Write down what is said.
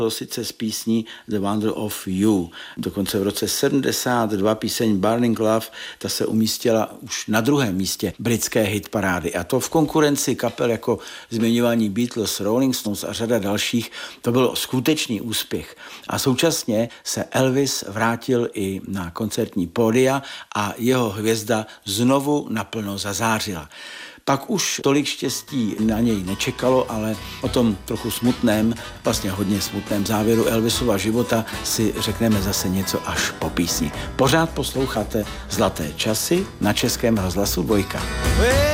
sice z písní The Wonder of You. Dokonce v roce 72 píseň Burning Love, ta se umístila už na druhém místě britské hitparády. A to v konkurenci kapel jako zmiňování Beatles, Rolling Stones a řada dalších. To byl skutečný úspěch. A současně se Elvis vrátil i na koncertní pódia a jeho hvězda znovu naplno zazářila. Pak už tolik štěstí na něj nečekalo, ale o tom trochu smutném, vlastně hodně smutném závěru Elvisova života si řekneme zase něco až po písni. Pořád posloucháte Zlaté časy na Českém rozhlasu Dvojka.